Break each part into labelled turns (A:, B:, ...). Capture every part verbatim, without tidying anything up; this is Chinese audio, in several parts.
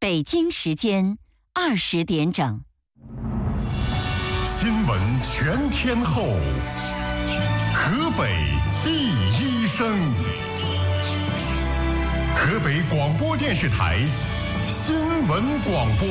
A: 北京时间二十点整。
B: 新闻全天候，河北第一声，河北广播电视台新闻广播。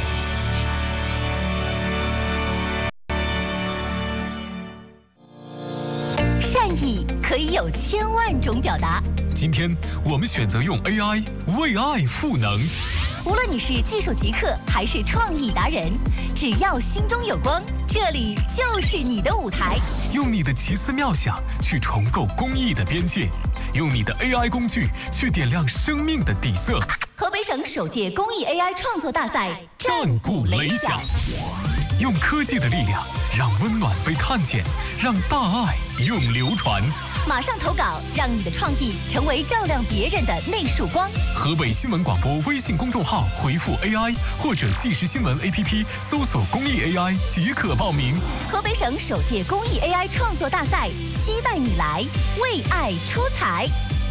A: 善意可以有千万种表达，
C: 今天我们选择用 A I 为爱赋能。
A: 无论你是技术极客还是创意达人，只要心中有光，这里就是你的舞台。
C: 用你的奇思妙想去重构公益的边界，用你的 A I 工具去点亮生命的底色。
A: 河北省首届公益 A I 创作大赛
C: 战鼓擂响，用科技的力量让温暖被看见，让大爱永流传。
A: 马上投稿，让你的创意成为照亮别人的那束光。
C: 河北新闻广播微信公众号回复 A I 或者即时新闻 A P P 搜索公益 A I 即可报名。
A: 河北省首届公益 A I 创作大赛，期待你来为爱出彩。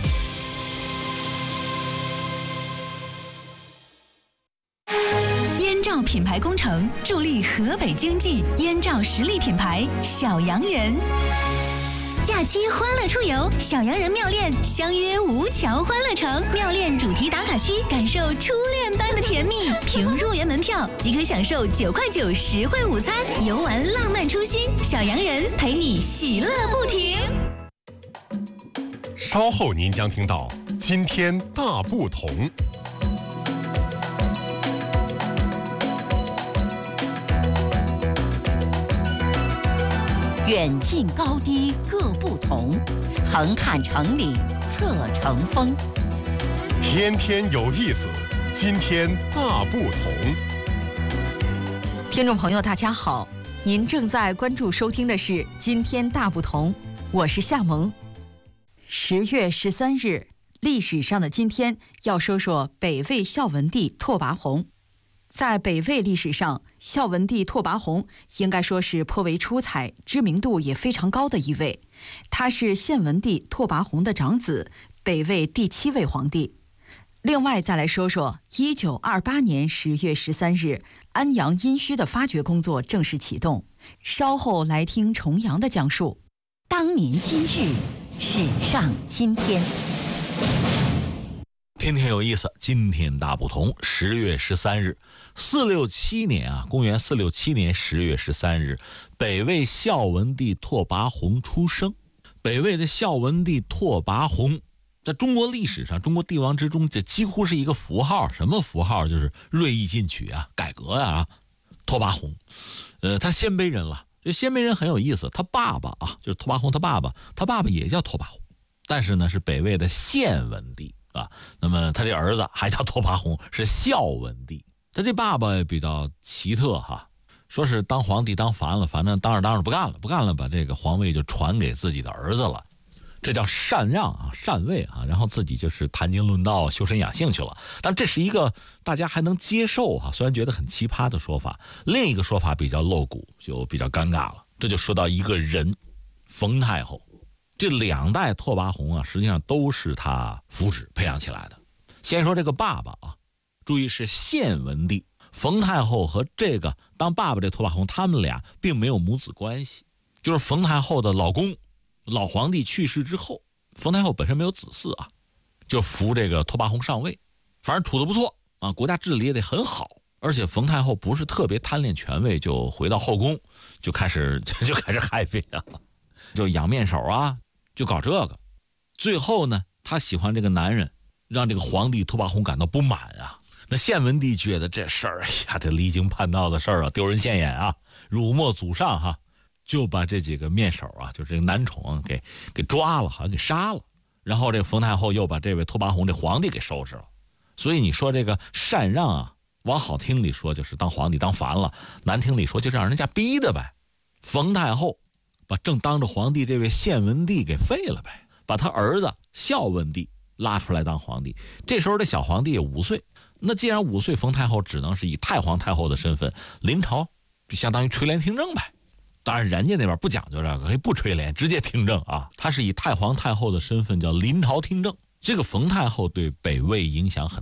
D: 燕赵品牌工程助力河北经济，燕赵实力品牌小洋人。假期欢乐出游，小洋人妙恋相约吴桥欢乐城，妙恋主题打卡区，感受初恋般的甜蜜。凭入园门票即可享受九块九实惠午餐，游玩浪漫初心，小洋人陪你喜乐不停。
B: 稍后您将听到今天大不同。
A: 远近高低各不同，横看成岭侧成峰。
B: 天天有意思，今天大不同。
E: 听众朋友大家好，您正在关注收听的是今天大不同，我是夏萌。十月十三日，历史上的今天要说说北魏孝文帝拓跋宏。在北魏历史上，孝文帝拓跋宏应该说是颇为出彩，知名度也非常高的一位。他是献文帝拓跋宏的长子，北魏第七位皇帝。另外再来说说一九二八年十月十三日，安阳殷墟的发掘工作正式启动。稍后来听重阳的讲述。
A: 当年今日，史上今天。
F: 天天有意思，今天大不同。十月十三日，四六七年啊，公元四六七年十月十三日，北魏孝文帝拓跋宏出生。北魏的孝文帝拓跋宏，在中国历史上，中国帝王之中，这几乎是一个符号。什么符号？就是锐意进取啊，改革啊。拓跋宏，呃，他鲜卑人了。这鲜卑人很有意思，他爸爸啊，就是拓跋宏他爸爸，他爸爸也叫拓跋宏，但是呢是北魏的献文帝。啊，那么他这儿子还叫拓跋宏，是孝文帝。他这爸爸也比较奇特哈，说是当皇帝当烦了，反正当着当着不干了，不干了，把这个皇位就传给自己的儿子了，这叫禅让啊，禅位啊，然后自己就是谈经论道、修身养性去了。但这是一个大家还能接受哈，虽然觉得很奇葩的说法。另一个说法比较露骨，就比较尴尬了。这就说到一个人，冯太后。这两代拓跋宏啊，实际上都是他扶植培养起来的。先说这个爸爸啊，注意是献文帝，冯太后和这个当爸爸这拓跋宏，他们俩并没有母子关系。就是冯太后的老公，老皇帝去世之后，冯太后本身没有子嗣啊，就扶这个拓跋宏上位，反正处得不错啊，国家治理也得很好。而且冯太后不是特别贪恋权位，就回到后宫，就开始就开始 happy 啊，就养面首啊。就搞这个，最后呢，他喜欢这个男人，让这个皇帝拓跋宏感到不满啊。那献文帝觉得这事儿，哎呀，这离经叛道的事儿啊，丢人现眼啊，辱没祖上哈，就把这几个面首啊，就是这个男宠给给抓了，好像给杀了。然后这个冯太后又把这位拓跋宏这皇帝给收拾了。所以你说这个禅让啊，往好听里说就是当皇帝当烦了，难听里说就是让人家逼的呗。冯太后把正当着皇帝这位献文帝给废了呗，把他儿子孝文帝拉出来当皇帝。这时候这小皇帝也五岁，那既然五岁，冯太后只能是以太皇太后的身份临朝，就相当于垂帘听政呗。当然人家那边不讲究这个，可以不垂帘，直接听政啊。他是以太皇太后的身份叫临朝听政。这个冯太后对北魏影响很大，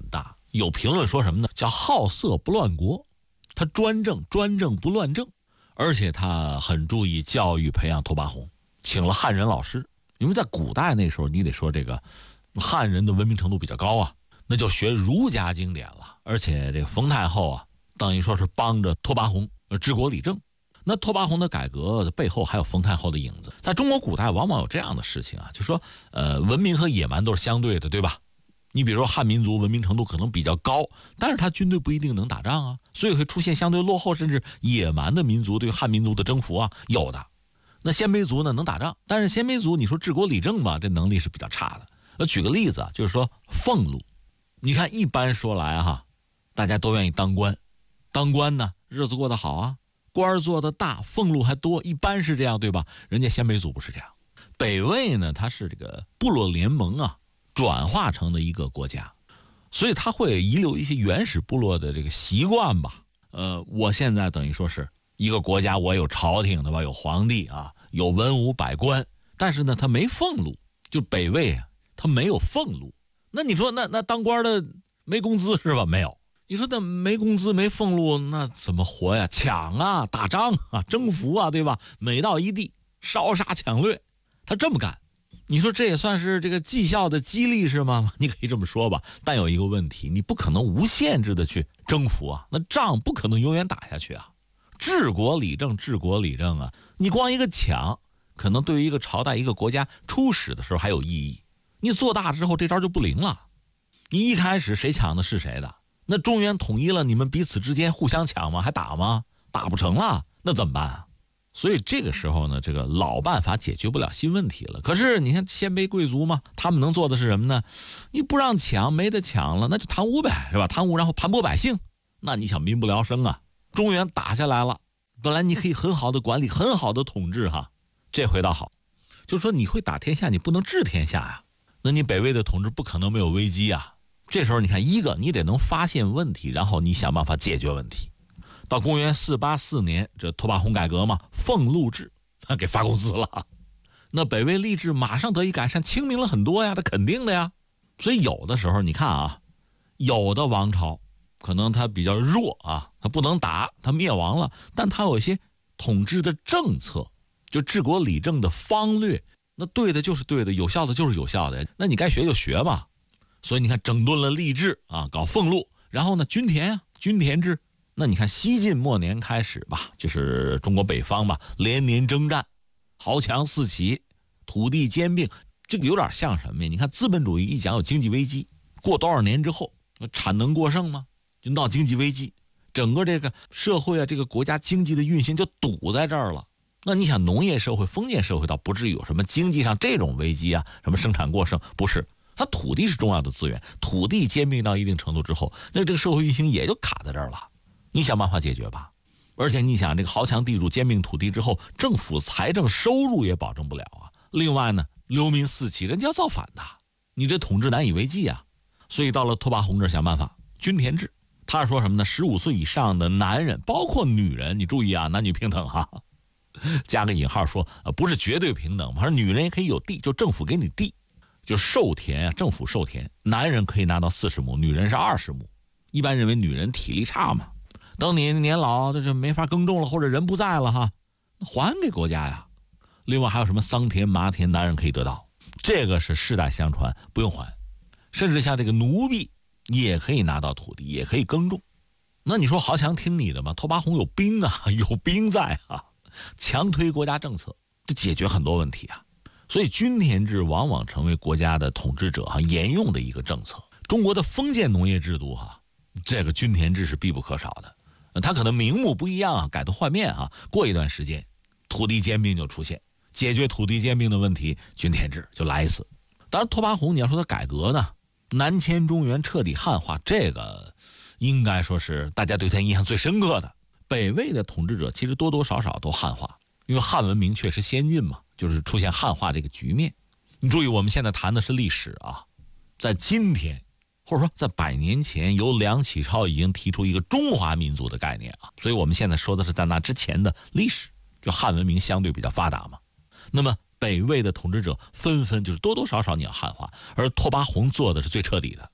F: 有评论说什么呢？叫好色不乱国，他专政，专政不乱政，而且他很注意教育培养拓跋宏，请了汉人老师。因为在古代那时候，你得说这个汉人的文明程度比较高啊，那就学儒家经典了。而且这个冯太后啊，等于说是帮着拓跋宏治国理政。那拓跋宏的改革的背后还有冯太后的影子。在中国古代往往有这样的事情啊，就说呃，文明和野蛮都是相对的，对吧？你比如说汉民族文明程度可能比较高，但是他军队不一定能打仗啊，所以会出现相对落后甚至野蛮的民族对汉民族的征服啊，有的。那鲜卑族呢能打仗，但是鲜卑族你说治国理政吧，这能力是比较差的。呃，举个例子啊，就是说俸禄，你看一般说来哈，大家都愿意当官，当官呢日子过得好啊，官做得大，俸禄还多，一般是这样，对吧？人家鲜卑族不是这样，北魏呢，它是这个部落联盟啊转化成的一个国家，所以它会遗留一些原始部落的这个习惯吧。呃，我现在等于说是一个国家，我有朝廷对吧，有皇帝啊，有文武百官，但是呢，他没俸禄，就北魏啊，他没有俸禄。那你说那那当官的没工资是吧？没有。你说那没工资没俸禄，那怎么活呀？抢啊，打仗啊，征服啊，对吧？每到一地烧杀抢掠，他这么干，你说这也算是这个绩效的激励是吗？你可以这么说吧。但有一个问题，你不可能无限制的去征服啊，那仗不可能永远打下去啊。治国理政，治国理政啊，你光一个抢，可能对于一个朝代一个国家初始的时候还有意义，你做大之后这招就不灵了。你一开始谁抢的是谁的？那中原统一了，你们彼此之间互相抢吗？还打吗？打不成了，那怎么办啊？所以这个时候呢，这个老办法解决不了新问题了。可是你看鲜卑贵族嘛，他们能做的是什么呢？你不让抢，没得抢了，那就贪污呗，是吧？贪污然后盘剥百姓，那你想民不聊生啊？中原打下来了，本来你可以很好的管理，很好的统治哈，这回倒好，就是说你会打天下，你不能治天下呀。那你北魏的统治不可能没有危机啊。这时候你看，一个你得能发现问题，然后你想办法解决问题。到公元四八四年，这拓跋宏改革嘛，俸禄制，他给发工资了。那北魏吏治马上得以改善，清明了很多呀，这肯定的呀。所以有的时候你看啊，有的王朝可能他比较弱啊，他不能打，他灭亡了，但他有一些统治的政策，就治国理政的方略，那对的就是对的，有效的就是有效的，那你该学就学嘛。所以你看，整顿了吏治啊，搞俸禄，然后呢，均田啊，均田制。那你看西晋末年开始吧，就是中国北方吧，连年征战，豪强四起，土地兼并，这个有点像什么呀？你看资本主义一讲有经济危机，过多少年之后，产能过剩嘛，就闹经济危机，整个这个社会啊，这个国家经济的运行就堵在这儿了。那你想，农业社会、封建社会倒不至于有什么经济上这种危机啊，什么生产过剩，不是。它土地是重要的资源，土地兼并到一定程度之后，那这个社会运行也就卡在这儿了。你想办法解决吧。而且你想，这个豪强地主兼并土地之后，政府财政收入也保证不了啊。另外呢，流民四起，人家要造反的，你这统治难以为继啊。所以到了拓跋宏这儿想办法，均田制。他是说什么呢？十五岁以上的男人，包括女人，你注意啊，男女平等哈，加个引号说，呃，不是绝对平等，反正女人也可以有地，就政府给你地。就授田啊，政府授田，男人可以拿到四十亩，女人是二十亩。一般认为女人体力差嘛，等你年老这就没法耕种了，或者人不在了哈，还给国家呀。另外还有什么桑田、麻田，男人可以得到，这个是世代相传，不用还。甚至像这个奴婢也可以拿到土地，也可以耕种。那你说豪强听你的吗？拓跋宏有兵啊，有兵在啊，强推国家政策，这解决很多问题啊。所以均田制往往成为国家的统治者哈沿用的一个政策。中国的封建农业制度哈，这个均田制是必不可少的。它可能名目不一样啊，改头换面啊，过一段时间，土地兼并就出现，解决土地兼并的问题，均田制就来一次。当然，拓跋宏你要说他改革呢，南迁中原，彻底汉化，这个应该说是大家对他印象最深刻的。北魏的统治者其实多多少少都汉化，因为汉文明确实先进嘛。就是出现汉化这个局面。你注意，我们现在谈的是历史啊，在今天或者说在百年前，由梁启超已经提出一个中华民族的概念啊，所以我们现在说的是在那之前的历史，就汉文明相对比较发达嘛。那么北魏的统治者纷纷就是多多少少你要汉化，而拓跋宏做的是最彻底的。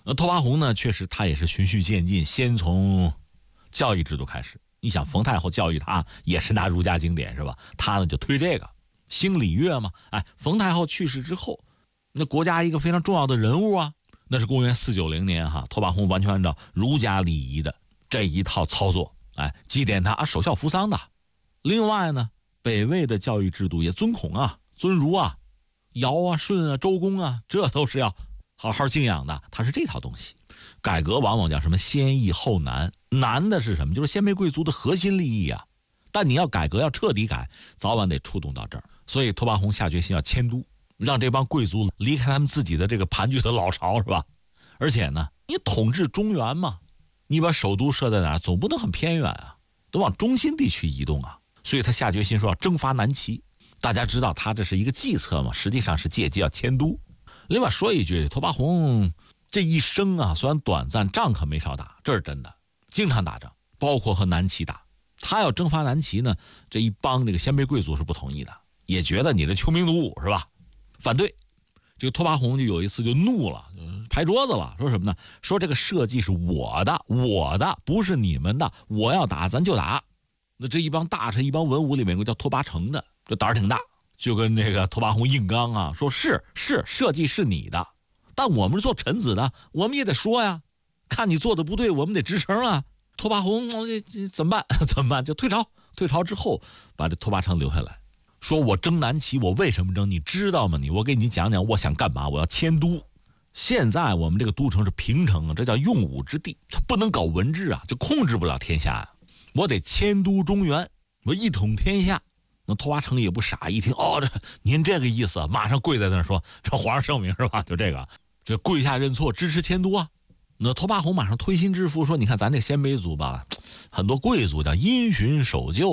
F: 那拓跋宏呢，确实他也是循序渐进，先从教育制度开始。你想冯太后教育他也是拿儒家经典是吧？他呢就推这个兴礼乐嘛。哎，冯太后去世之后，那国家一个非常重要的人物啊，那是公元四九零年哈，拓跋宏完全按照儒家礼仪的这一套操作，哎，祭奠他啊，守孝扶丧的。另外呢，北魏的教育制度也尊孔啊，尊儒啊，尧啊、舜啊、周公啊，这都是要好好敬仰的。它是这套东西。改革往往叫什么先易后难，难的是什么？就是鲜卑贵族的核心利益啊。但你要改革，要彻底改，早晚得触动到这儿。所以拓跋宏下决心要迁都，让这帮贵族离开他们自己的这个盘踞的老巢，是吧？而且呢，你统治中原嘛，你把首都设在哪儿，总不能很偏远啊，都往中心地区移动啊。所以他下决心说要征伐南齐。大家知道他这是一个计策嘛，实际上是借机要迁都。另外说一句，拓跋宏这一生啊，虽然短暂，仗可没少打，这是真的，经常打仗，包括和南齐打。他要征伐南齐呢，这一帮这个鲜卑贵族是不同意的，也觉得你这穷兵黩武是吧？反对。这个拓跋宏就有一次就怒了，就拍桌子了，说什么呢？说这个社稷是我的，我的不是你们的，我要打咱就打。那这一帮大臣、一帮文武里面有个叫拓跋成的，这胆儿挺大，就跟这个拓跋宏硬刚啊，说是是社稷是你的，但我们是做臣子的，我们也得说呀，看你做的不对，我们得支撑啊。拓跋宏这这怎么办？怎么办？就退朝。退朝之后，把这拓跋成留下来，说我征南齐，我为什么征？你知道吗？你我给你讲讲，我想干嘛？我要迁都。现在我们这个都城是平城啊，这叫用武之地，他不能搞文治啊，就控制不了天下呀、啊。我得迁都中原，我一统天下。那拓跋成也不傻，一听哦，这您这个意思，马上跪在那说：“这皇上圣明是吧？”就这个，这跪下认错，支持迁都啊。那拓跋宏马上推心置腹说：“你看咱这鲜卑族吧，很多贵族叫因循守旧